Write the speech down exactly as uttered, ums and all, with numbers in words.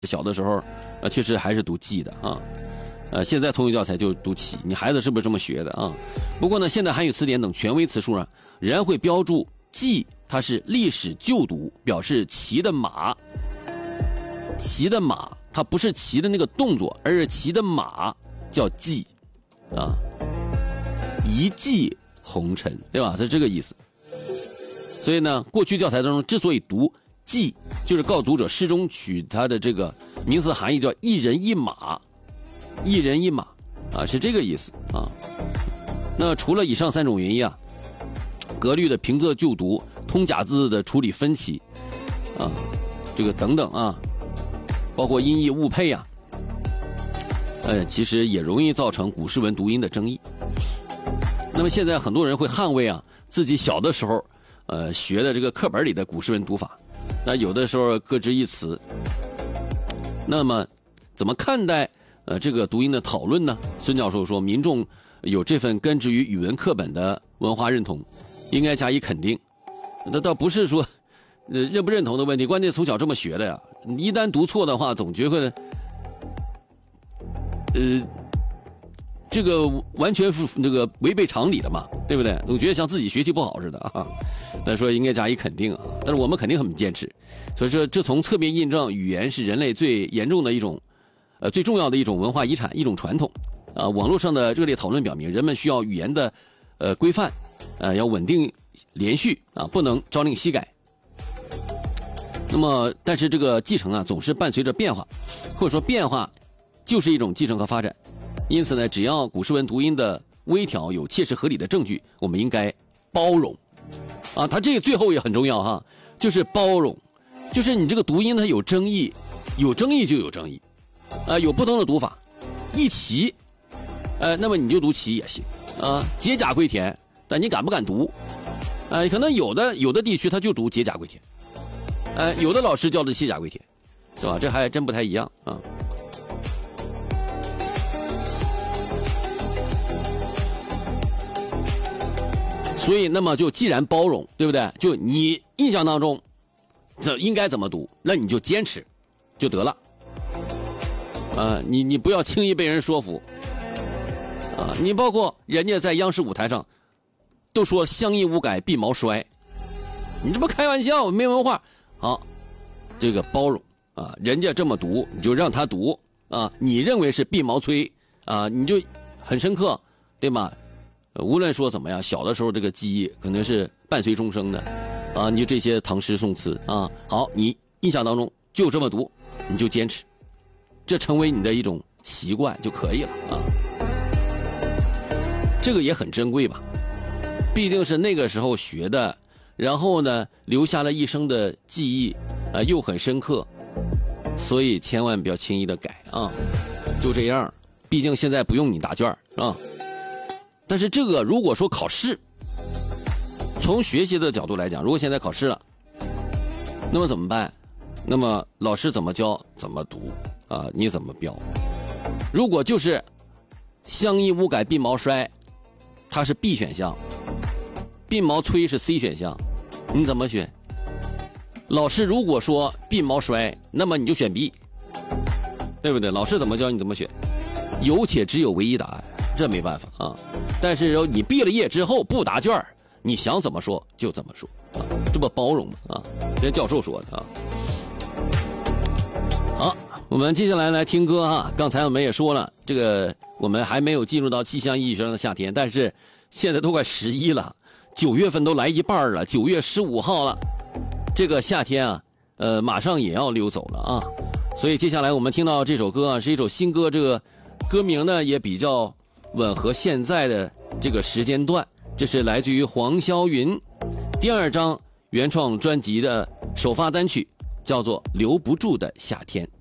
小的时候，呃，确实还是读记的啊，呃，现在通用教材就读齐。你孩子是不是这么学的啊？不过呢，现在汉语词典等权威词书呢，仍然会标注记，它是历史旧读，表示骑的马。骑的马，它不是骑的那个动作，而是骑的马叫记，啊，一骑红尘，对吧？是这个意思。所以呢，过去教材当中之所以读记，就是告诉读者诗中取它的这个名词含义叫一人一马，一人一马啊，是这个意思啊。那除了以上三种原因啊，格律的平仄就读、通假字的处理分歧啊，这个等等啊，包括音译误配啊，呃，其实也容易造成古诗文读音的争议。那么现在很多人会捍卫啊自己小的时候呃学的这个课本里的古诗文读法。那有的时候各执一词，那么怎么看待呃这个读音的讨论呢？孙教授说，民众有这份根植于语文课本的文化认同，应该加以肯定。那倒不是说呃认不认同的问题，关键从小这么学的呀。你一旦读错的话，总觉得呃这个完全是那个违背常理的嘛，对不对？总觉得像自己学习不好似的啊。但说应该加以肯定啊，但是我们肯定很坚持。所以说，这从侧面印证语言是人类最严重的一种，呃，最重要的一种文化遗产，一种传统。啊，网络上的热烈讨论表明，人们需要语言的，呃，规范，呃，要稳定连续啊，不能朝令夕改。那么，但是这个继承啊，总是伴随着变化，或者说变化就是一种继承和发展。因此呢，只要古诗文读音的微调有切实合理的证据，我们应该包容。啊，它这个最后也很重要哈，就是包容，就是你这个读音它有争议，有争议就有争议，啊，有不同的读法，一齐，呃，那么你就读齐也行，啊，解甲归田，但你敢不敢读？呃，可能有的有的地区他就读解甲归田，呃，有的老师教的卸甲归田，是吧？这还真不太一样啊。所以，那么就既然包容，对不对？就你印象当中，这应该怎么读，那你就坚持，就得了。啊、呃，你你不要轻易被人说服。啊、呃，你包括人家在央视舞台上，都说乡音无改鬓毛衰，你这不开玩笑，没文化。好，这个包容啊，人家这么读，你就让他读啊。你认为是鬓毛衰啊，你就很深刻，对吗？无论说怎么样，小的时候这个记忆可能是伴随终生的，啊，你就这些唐诗宋词啊，好，你印象当中就这么读，你就坚持，这成为你的一种习惯就可以了啊。这个也很珍贵吧，毕竟是那个时候学的，然后呢留下了一生的记忆，啊，又很深刻，所以千万不要轻易的改啊，就这样，毕竟现在不用你答卷啊。但是这个如果说考试，从学习的角度来讲，如果现在考试了，那么怎么办？那么老师怎么教怎么读啊？你怎么标？如果就是乡音无改鬓毛衰，它是 B 选项，鬓毛衰是 C 选项，你怎么选？老师如果说鬓毛衰，那么你就选 B， 对不对？老师怎么教你怎么选，有且只有唯一答案。这没办法啊，但是你毕了业之后不答卷，你想怎么说就怎么说啊，这不包容吗？啊，这教授说的啊。好，我们接下来来听歌啊。刚才我们也说了，这个我们还没有进入到气象意义上的夏天，但是现在都快十一了，九月份都来一半了，九月十五号了，这个夏天啊，呃，马上也要溜走了啊。所以接下来我们听到这首歌啊，是一首新歌，这个歌名呢也比较吻合现在的这个时间段，这是来自于黄霄云第二张原创专辑的首发单曲，叫做《留不住的夏天》。